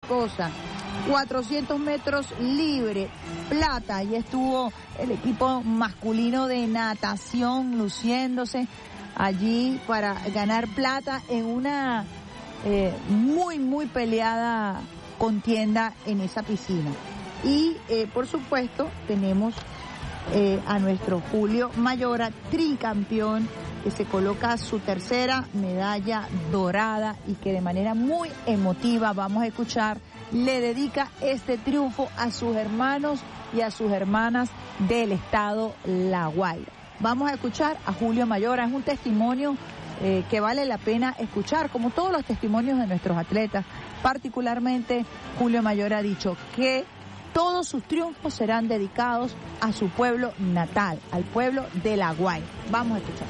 cosas. 400 metros libre, plata, y estuvo el equipo masculino de natación luciéndose allí para ganar plata en una muy peleada contienda en esa piscina. Y por supuesto tenemos a nuestro Julio Mayora, tricampeón, que se coloca su tercera medalla dorada y que de manera muy emotiva, vamos a escuchar, le dedica este triunfo a sus hermanos y a sus hermanas del estado La Guaira. Vamos a escuchar a Julio Mayora, es un testimonio que vale la pena escuchar, como todos los testimonios de nuestros atletas. Particularmente Julio Mayora ha dicho que todos sus triunfos serán dedicados a su pueblo natal, al pueblo de La Guaira. Vamos a escuchar.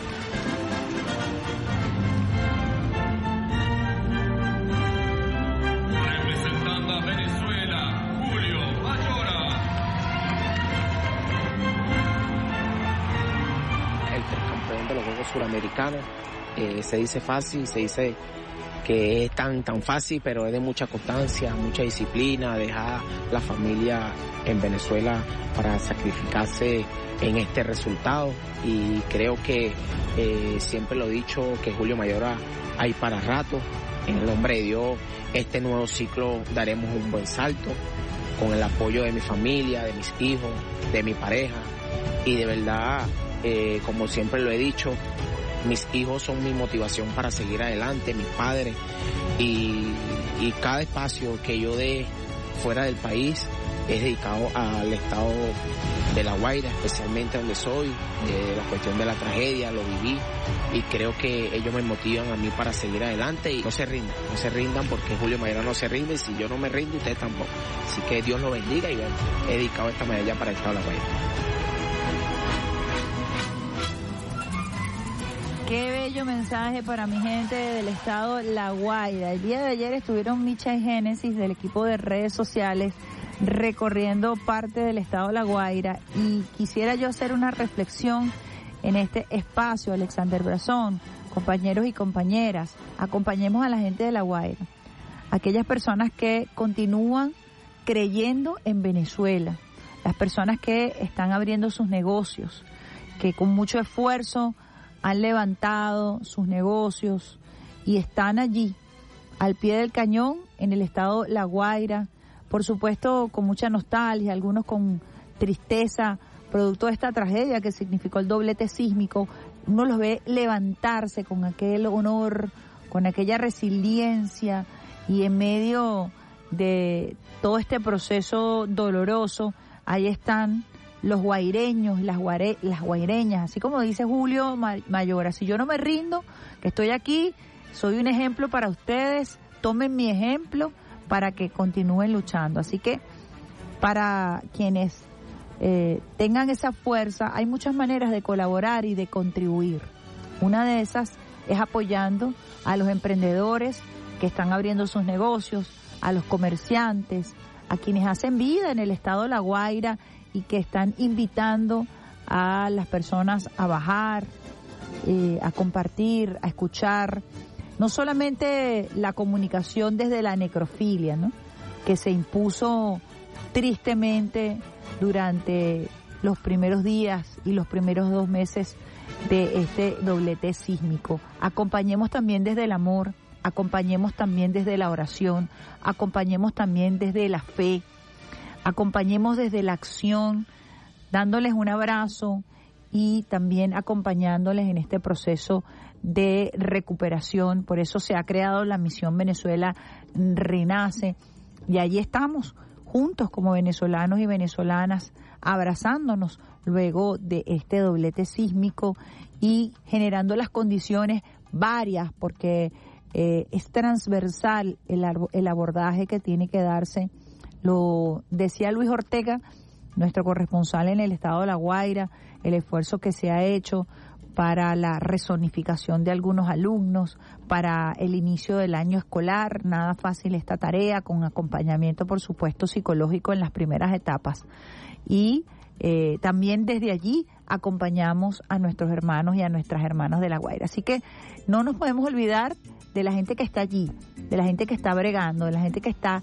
Representando a Venezuela, Julio Mayora. El tricampeón de los Juegos Suramericanos, se dice fácil, se dice que es tan fácil, pero es de mucha constancia, mucha disciplina, dejar la familia en Venezuela para sacrificarse en este resultado. Y creo que siempre lo he dicho, que Julio Mayora hay para rato. En el nombre de Dios, este nuevo ciclo daremos un buen salto con el apoyo de mi familia, de mis hijos, de mi pareja. Y de verdad, como siempre lo he dicho, mis hijos son mi motivación para seguir adelante, mis padres, y cada espacio que yo dé fuera del país es dedicado al estado de La Guaira, especialmente donde soy. La cuestión de la tragedia, lo viví, y creo que ellos me motivan a mí para seguir adelante. Y no se rindan, porque Julio Mayora no se rinde, y si yo no me rindo, ustedes tampoco. Así que Dios los bendiga, y bueno, he dedicado esta medalla para el estado de La Guaira. Qué bello mensaje para mi gente del estado La Guaira. El día de ayer estuvieron Micha y Génesis del equipo de redes sociales recorriendo parte del estado La Guaira, y quisiera yo hacer una reflexión en este espacio. Alexander Brazón, compañeros y compañeras, acompañemos a la gente de La Guaira, aquellas personas que continúan creyendo en Venezuela, las personas que están abriendo sus negocios, que con mucho esfuerzo han levantado sus negocios y están allí, al pie del cañón, en el estado La Guaira, por supuesto con mucha nostalgia, algunos con tristeza, producto de esta tragedia que significó el doblete sísmico. Uno los ve levantarse con aquel honor, con aquella resiliencia, y en medio de todo este proceso doloroso, ahí están los guaireños, las guaireñas, así como dice Julio Mayora: si yo no me rindo, que estoy aquí, soy un ejemplo para ustedes, tomen mi ejemplo para que continúen luchando. Así que para quienes tengan esa fuerza, hay muchas maneras de colaborar y de contribuir. Una de esas es apoyando a los emprendedores que están abriendo sus negocios, a los comerciantes, a quienes hacen vida en el estado La Guaira y que están invitando a las personas a bajar, a compartir, a escuchar, no solamente la comunicación desde la necrofilia, ¿no?, que se impuso tristemente durante los primeros días y los primeros 2 meses de este doblete sísmico. Acompañemos también desde el amor, acompañemos también desde la oración, acompañemos también desde la fe, acompañemos desde la acción, dándoles un abrazo y también acompañándoles en este proceso de recuperación. Por eso se ha creado la Misión Venezuela Renace, y allí estamos juntos como venezolanos y venezolanas, abrazándonos luego de este doblete sísmico y generando las condiciones varias, porque es transversal el abordaje que tiene que darse. Lo decía Luis Ortega, nuestro corresponsal en el estado de La Guaira, el esfuerzo que se ha hecho para la rezonificación de algunos alumnos, para el inicio del año escolar. Nada fácil esta tarea, con acompañamiento, por supuesto, psicológico en las primeras etapas. Y también desde allí acompañamos a nuestros hermanos y a nuestras hermanas de La Guaira. Así que no nos podemos olvidar de la gente que está allí, de la gente que está bregando, de la gente que está